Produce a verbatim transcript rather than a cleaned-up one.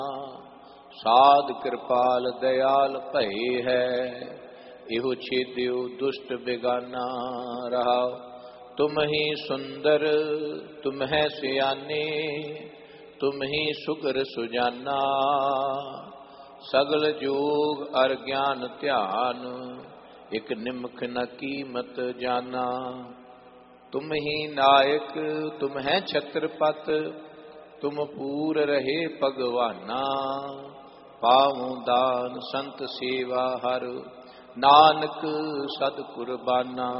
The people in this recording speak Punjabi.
ਸਾਧ ਕਿਰਪਾਲ ਦਇਆਲ ਭਏ ਹੈ। ਇਹੋ ਛੇਦਿਓ ਦੁਸ਼ਟ ਬਿਗਾਨਾ ਰਹਾਓ। ਤੁਮ ਹੀ ਸੁੰਦਰ ਤੁਮ ਹੈ ਸਿਆਨੇ ਤੁਮ ਹੀ ਸੁਗਰ ਸੁਜਾਨਾ। ਸਗਲ ਜੋਗ ਅਰ ਗਿਆਨ ਧਿਆਨ ਇਕ ਨਿਮਖ ਨ ਕੀਮਤ ਜਾਨਾ। ਤੁਮ ਹੀ ਨਾਇਕ ਤੁਮ ਹੈ ਛਤਰਪਤ ਤੁਮ ਪੂਰ ਰਹੇ ਭਗਵਾਨਾ। ਪਾਵਉ ਦਾਨ ਸੰਤ ਸੇਵਾ ਹਰ ਨਾਨਕ ਸਦ ਕੁਰਬਾਨਾ।